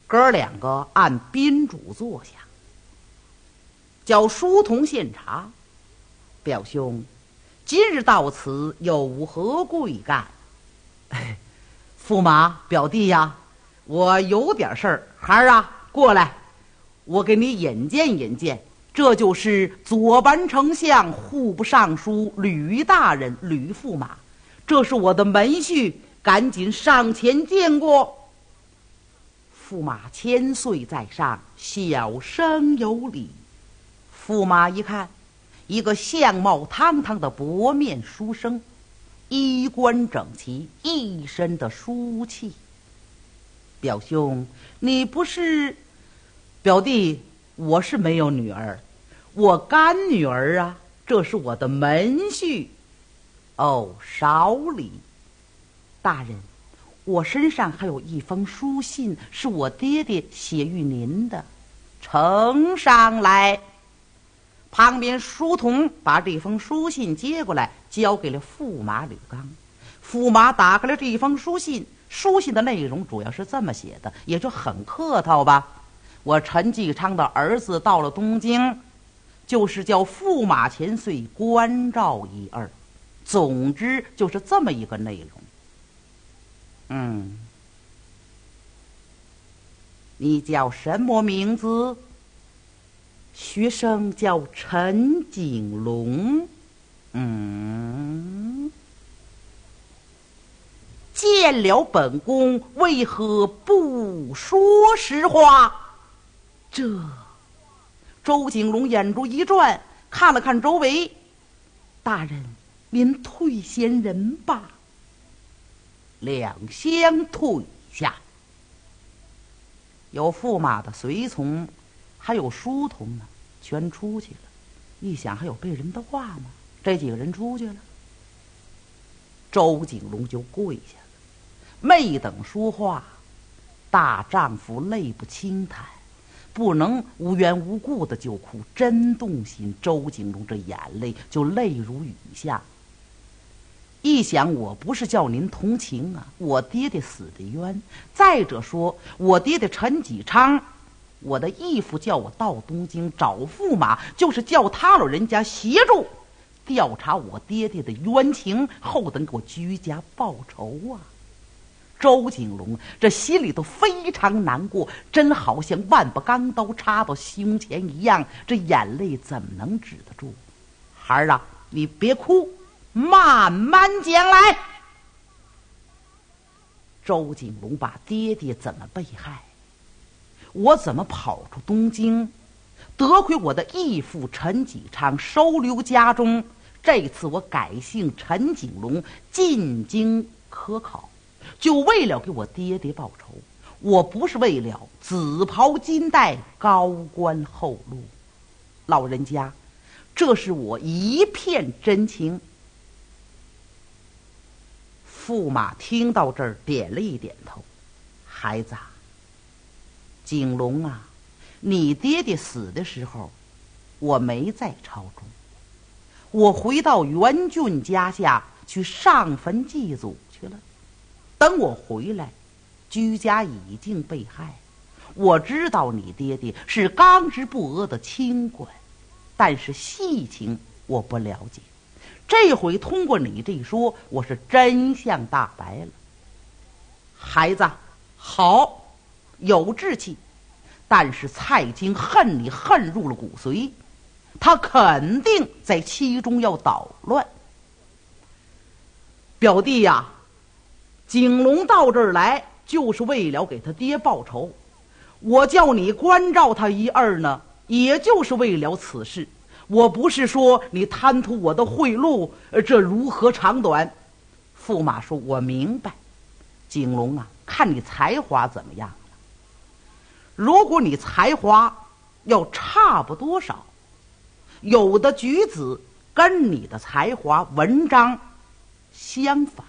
哥两个按宾主坐下，叫书童献茶。表兄，今日到此有何贵干？驸马表弟呀，我有点事儿，孩儿啊，过来，我给你引荐引荐。这就是左班丞相、户部尚书吕大人吕驸马，这是我的门婿，赶紧上前见过。驸马千岁在上，小生有礼。驸马一看，一个相貌堂堂的薄面书生，衣冠整齐，一身的书气。表兄，你不是？表弟，我是没有女儿，我干女儿啊，这是我的门婿。哦，少礼。大人，我身上还有一封书信，是我爹爹写与您的，呈上来。旁边书童把这封书信接过来，交给了驸马吕刚。驸马打开了这封书信，书信的内容主要是这么写的，也就很客套吧。我陈继昌的儿子到了东京，就是叫驸马千岁关照一二，总之就是这么一个内容。你叫什么名字？学生叫陈景龙。见了本宫，为何不说实话？这周景龙眼珠一转，看了看周围，大人，您退先人吧。两相退下，有驸马的随从，还有书童呢，全出去了。一想，还有被人的话吗？这几个人出去了，周景龙就跪下了，没等说话。大丈夫泪不轻弹，不能无缘无故的就哭，真动心。周景龙这眼泪就泪如雨下。一想，我不是叫您同情啊，我爹爹死的冤。再者说，我爹爹陈继昌，我的义父叫我到东京找驸马，就是叫他老人家协助调查我爹爹的冤情，后等给我居家报仇啊。周景龙这心里头非常难过，真好像万把钢刀插到胸前一样，这眼泪怎么能止得住？孩儿啊，你别哭，慢慢讲来。周景龙把爹爹怎么被害，我怎么跑出东京，得亏我的义父陈继昌收留家中，这次我改姓陈景龙，进京科考，就为了给我爹爹报仇。我不是为了紫袍金带、高官厚禄，老人家，这是我一片真情。驸马听到这儿点了一点头。孩子啊，景龙啊，你爹爹死的时候，我没在朝中，我回到元俊家下去上坟祭祖去了。等我回来，居家已经被害。我知道你爹爹是刚直不阿的清官，但是细情我不了解。这回通过你这一说，我是真相大白了。孩子好，有志气，但是蔡京恨你恨入了骨髓，他肯定在其中要捣乱。表弟呀，景龙到这儿来就是为了给他爹报仇，我叫你关照他一二呢，也就是为了此事。我不是说你贪图我的贿赂，这如何长短？驸马说，我明白。景龙啊，看你才华怎么样了。如果你才华要差不多少，有的举子跟你的才华文章相仿，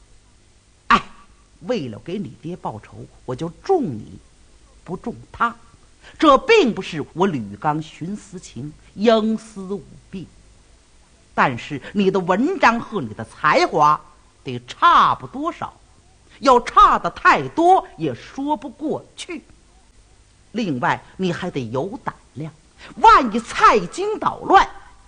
为了给你爹报仇，我就重你不重他。这并不是我吕刚徇私情，营私舞弊，但是你的文章和你的才华得差不多少，要差的太多也说不过去。 另外你还得有胆量，万一蔡京捣乱，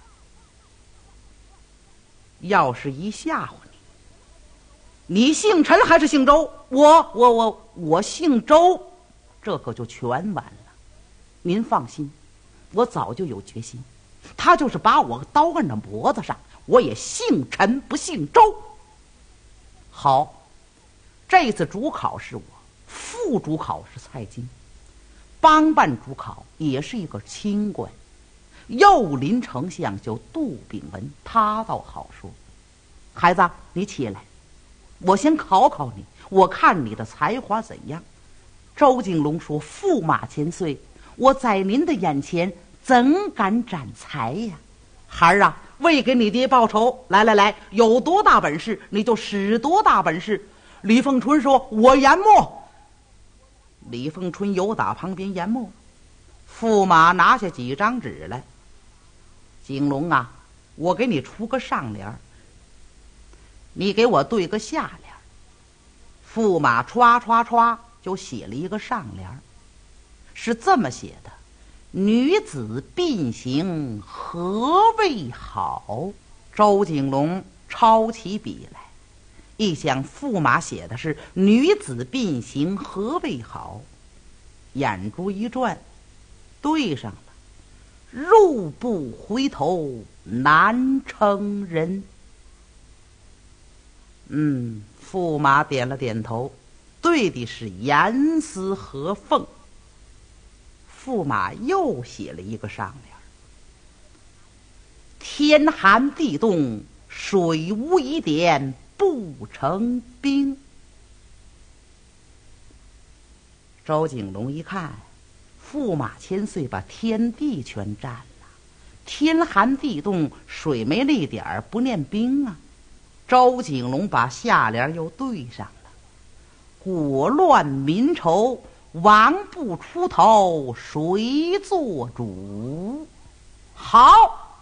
要是一吓唬你，你姓陈还是姓周？我姓周，这可就全完了。您放心，我早就有决心，他就是把我刀按着脖子上，我也姓陈不姓周。好，这次主考是我，副主考是蔡京，帮办主考也是一个清官，右临丞相就杜炳文，他倒好说。孩子，你起来，我先考考你，我看你的才华怎样。周景龙说：驸马千岁，我在您的眼前怎敢展才呀？孩儿啊，为给你爹报仇，来，有多大本事你就使多大本事。李凤春说：我研墨。李凤春由打旁边研墨，驸马拿下几张纸来。景龙啊，我给你出个上联，你给我对个下联。驸马歘就写了一个上联，是这么写的：女子并行何为好？周景龙抄起笔来，一想驸马写的是女子并行何为好，眼珠一转，对上了。入不回头难成人。驸马点了点头，对的是严丝合缝。驸马又写了一个上联：天寒地冻，水无一点不成冰。周景龙一看，驸马千岁把天地全占了，天寒地冻，水没了一点儿，不念冰啊。周景龙把下联又对上了：国乱民仇，王不出头，谁做主？好，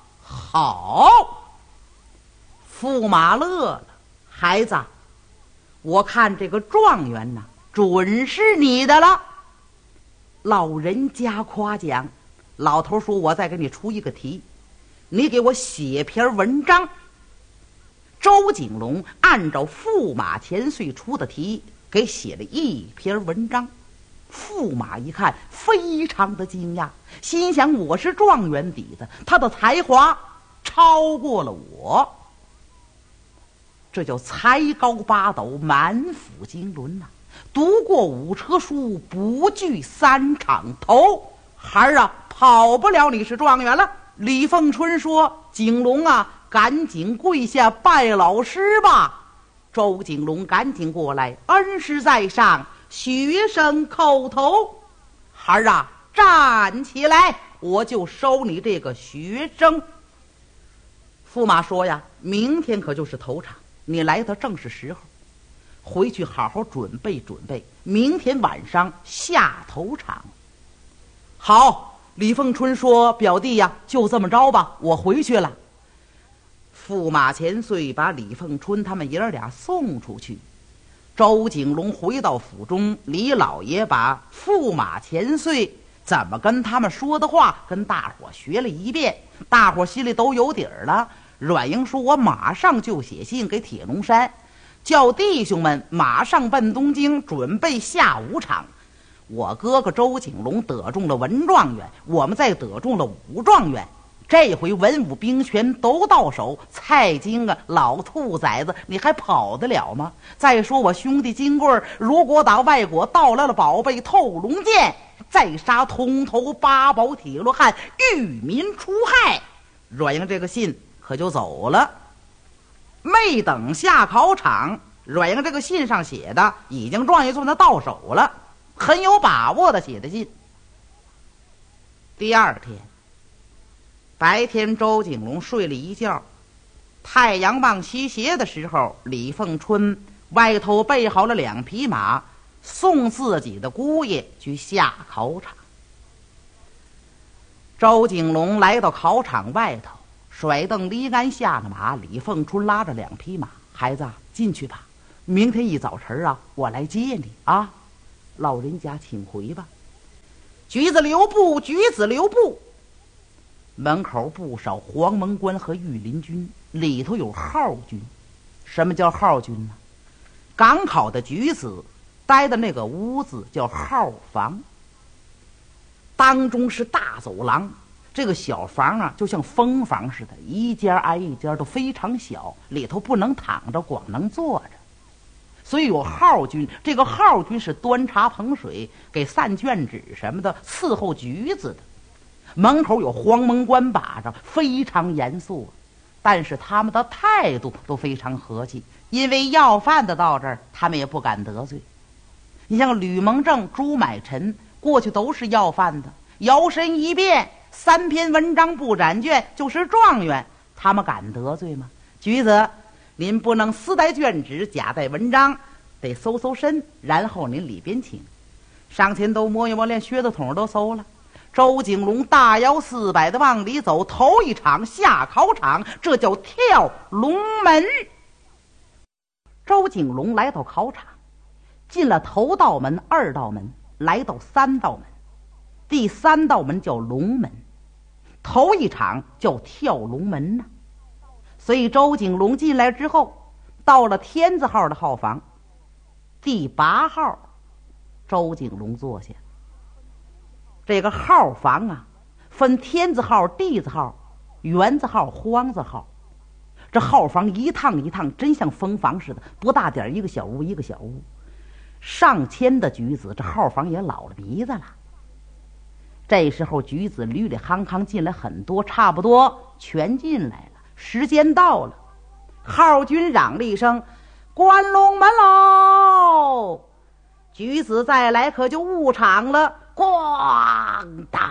驸马乐了。孩子，我看这个状元呢，准是你的了。老人家夸奖。老头说：我再给你出一个题，你给我写篇文章。周景龙按照驸马千岁出的题给写了一篇文章。驸马一看，非常的惊讶，心想：我是状元底子，他的才华超过了我，这叫才高八斗，满腹经纶呐。读过5车书，不惧3场头。孩儿啊，跑不了你是状元了。李凤春说：景龙啊，赶紧跪下拜老师吧。周景龙赶紧过来，恩师在上，学生叩头。孩儿啊，站起来，我就收你这个学生。驸马说呀，明天可就是头场，你来的正是时候，回去好好准备准备，明天晚上下头场。好，李凤春说：表弟呀，就这么着吧，我回去了。驸马千岁把李凤春他们爷儿俩送出去。周景龙回到府中，李老爷把驸马千岁怎么跟他们说的话跟大伙学了一遍，大伙心里都有底儿了。阮英说：我马上就写信给铁龙山，叫弟兄们马上奔东京，准备下5场。我哥哥周景龙得中了文状元，我们再得中了武状元，这回文武兵权都到手。蔡京啊，老兔崽子，你还跑得了吗？再说我兄弟金贵如果打外国盗来了宝贝透龙剑，再杀通头8宝铁罗汉，御民除害。阮英这个信可就走了。没等下考场，阮英这个信上写的已经状元算他到手了，很有把握的写的信。第二天白天，周景龙睡了一觉，太阳往西斜的时候，李凤春外头备好了2匹马，送自己的姑爷去下考场。周景龙来到考场外头，甩蹬离鞍下了马，李凤春拉着2匹马：孩子进去吧，明天一早晨啊，我来接你啊。老人家请回吧。 橘子留步，橘子留步。门口不少黄门官和御林军，里头有号军。什么叫号军呢？赶考的举子待的那个屋子叫号房，当中是大走廊，这个小房啊就像蜂房似的，一间挨一间，都非常小，里头不能躺着，光能坐着，所以有号军。这个号军是端茶捧水，给散卷纸什么的，伺候橘子的。门口有黄门官把着，非常严肃，但是他们的态度都非常和气，因为要饭的到这儿，他们也不敢得罪。你像吕蒙正、朱买臣，过去都是要饭的，摇身一变，3篇文章不展卷就是状元，他们敢得罪吗？橘子，您不能私带卷纸，假带文章，得搜搜身，然后您里边请。上前都摸一摸，连靴子筒都搜了。周景龙大摇400的往里走，头一场下考场，这叫跳龙门。周景龙来到考场，进了头道门、2道门，来到3道门。第3道门叫龙门，头一场叫跳龙门呢。所以周景龙进来之后，到了天字号的号房，第8号，周景龙坐下。这个号房啊，分天字号、地字号、园字号、荒字号。这号房一趟一趟，真像蜂房似的，不大点一个小屋一个小屋。上千的橘子，这号房也老了鼻子了。这时候橘子捋捋夯夯进来很多，差不多全进来了。时间到了，号军嚷了一声：“关龙门喽！”橘子再来可就误场了，咣当，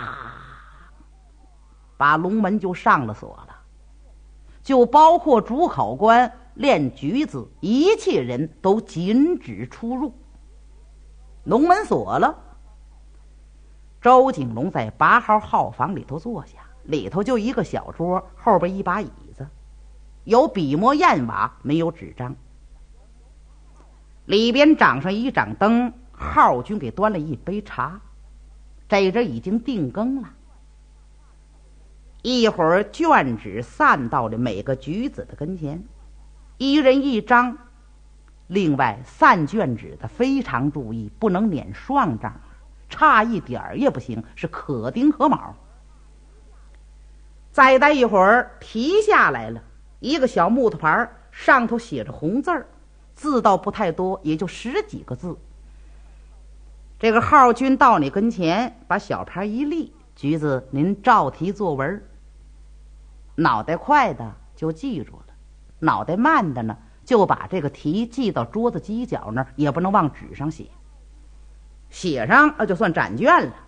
把龙门就上了锁了，就包括主考官、练橘子，一切人都禁止出入。龙门锁了，周景龙在8号号房里头坐下，里头就一个小桌，后边一把椅子，有笔墨砚瓦，没有纸张。里边掌上一盏灯，号军给端了一杯茶。这阵已经定更了，一会儿卷纸散到了每个举子的跟前，一人一张。另外散卷纸的非常注意，不能捻双张，差一点儿也不行，是可丁可卯。再待一会儿，题下来了，一个小木头牌，上头写着红字儿，字倒不太多，也就10几个字。这个号军到你跟前，把小牌一立：“橘子，您照题作文。”脑袋快的就记住了，脑袋慢的呢，就把这个题记到桌子犄角那儿，也不能往纸上写，写上就算展卷了。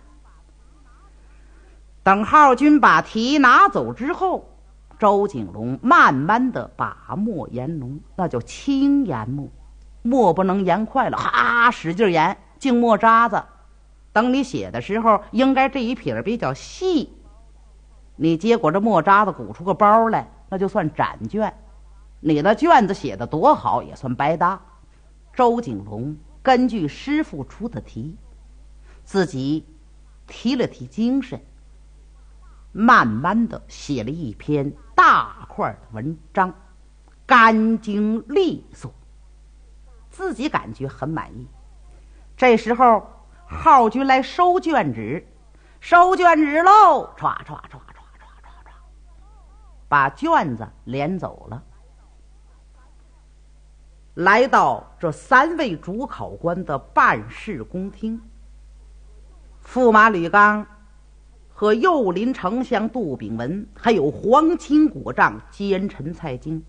等号军把题拿走之后，周景龙慢慢的把墨研浓，那叫轻研墨，墨不能研快了，哈使劲研，净墨渣子。等你写的时候，应该这一撇比较细，你结果这墨渣子鼓出个包来，那就算展卷。你的卷子写得多好，也算白搭。周景龙根据师傅出的题，自己提了提精神，慢慢的写了一篇大块的文章，干净利索，自己感觉很满意。这时候号军来收卷纸，收卷纸喽，唰唰唰唰唰唰唰，把卷子连走了。来到这3位主考官的办事宫厅，驸马吕刚和右临丞相杜炳文，还有皇亲国丈奸臣蔡京，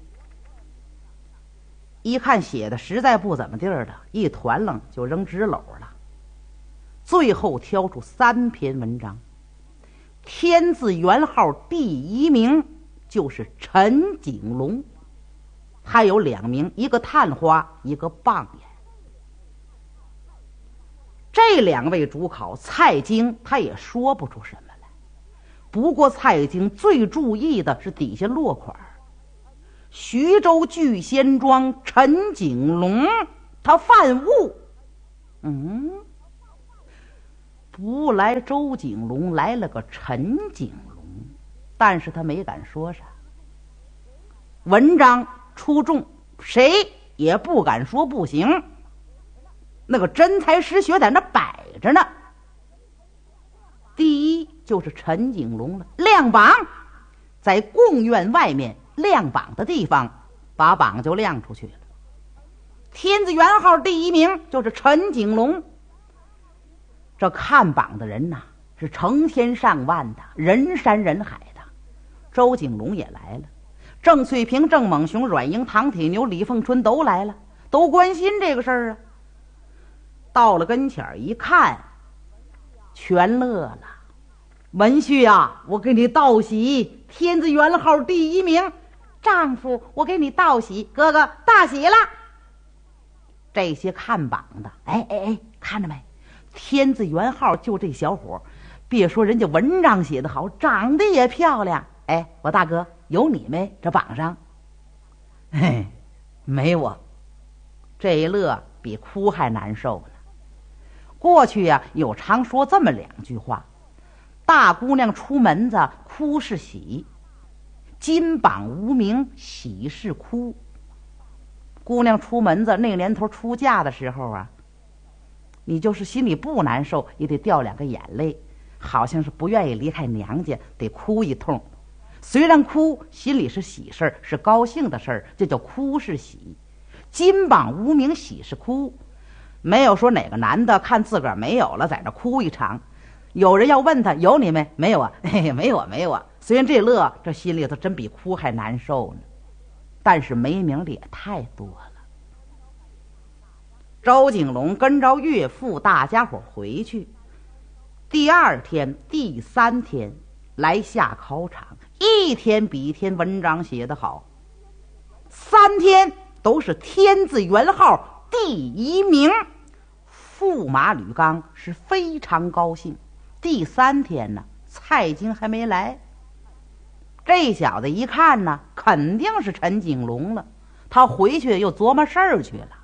一看写的实在不怎么地儿的，一团愣就扔纸篓了。最后挑出3篇文章，天字元号第1名就是陈景龙，还有2名，一个探花，一个傍眼。这2位主考，蔡京他也说不出什么来，不过蔡京最注意的是底下落款：徐州聚仙庄陈景龙，他犯误。 不来周景龙，来了个陈景龙，但是他没敢说啥。文章出众，谁也不敢说不行。那个真才实学在那摆着呢。第一就是陈景龙了，亮榜，在贡院外面亮榜的地方，把榜就亮出去了。天字元号第一名就是陈景龙。这看榜的人呐，是成千上万的，人山人海的。周景龙也来了，郑翠萍、郑猛雄、阮英、唐铁牛、李凤春都来了，都关心这个事儿啊。到了跟前儿一看，全乐了。文婿啊，我给你道喜，天字元号第一名。丈夫，我给你道喜，哥哥大喜了。这些看榜的，哎，看着没？天字元号就这小伙，别说人家文章写得好，长得也漂亮。哎，我大哥有你没？这榜上？嘿，没我。这一乐比哭还难受呢。过去呀，有常说这么两句话：大姑娘出门子，哭是喜；金榜无名，喜是哭。姑娘出门子那年头出嫁的时候啊，你就是心里不难受，也得掉两个眼泪，好像是不愿意离开娘家，得哭一通。虽然哭，心里是喜事儿，是高兴的事儿，这叫哭是喜。金榜无名，喜是哭，没有说哪个男的看自个儿没有了，在那哭一场。有人要问他有你没？没有啊，嘿嘿，没有啊。虽然这乐，这心里头真比哭还难受呢，但是没名的也太多了。周景龙跟着岳父大家伙回去，第二天、第三天来下考场，一天比一天文章写得好，3天都是天字元号第一名。驸马吕刚是非常高兴。第3天呢，蔡京还没来。这小子一看呢，肯定是陈景龙了，他回去又琢磨事儿去了。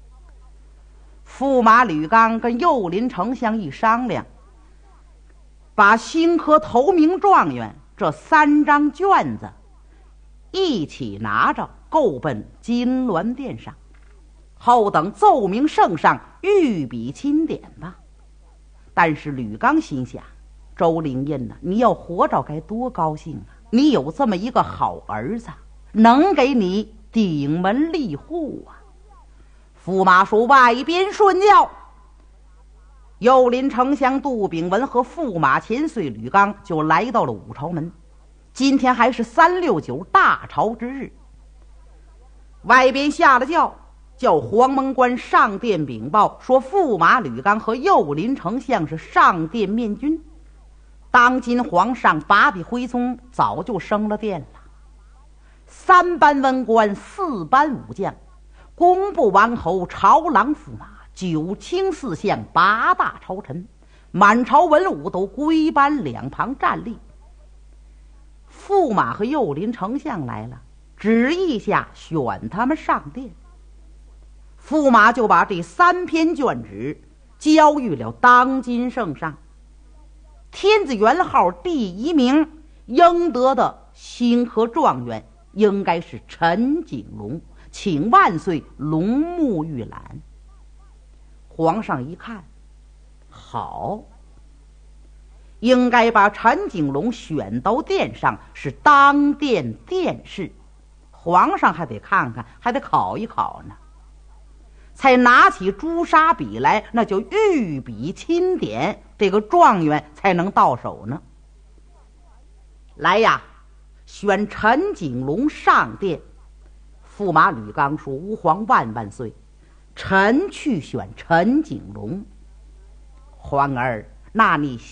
驸马吕刚跟右林丞相一商量，把新科头名状元这3张卷子一起拿着，够奔金銮殿上，后等奏明圣上，御笔钦点吧。但是吕刚心想，周灵印呢，你要活着该多高兴啊！你有这么一个好儿子，能给你顶门立户啊！驸马说外边顺教。右林丞相杜炳文和驸马千岁吕刚就来到了武朝门。今天还是369大朝之日。外边下了轿，叫黄门官上殿禀报说，驸马吕刚和右林丞相是上殿面君。当今皇上把笔挥葱，早就升了殿了。3班文官，4班武将，工部王侯，朝郎驸马，9卿4相，8大朝臣，满朝文武都归班两旁站立。驸马和右林丞相来了，旨意下选他们上殿。驸马就把这3篇卷纸交予了当今圣上。天字元号第一名应得的新科状元应该是陈景龙，请万岁龙目玉览。皇上一看，好，应该把陈景龙选到殿上，是当殿殿试。皇上还得看看，还得考一考呢。才拿起朱砂笔来，那就御笔钦点，这个状元才能到手呢。来呀，选陈景龙上殿。驸马吕刚说：“吾皇万万岁，臣去选陈景龙。”皇儿，那你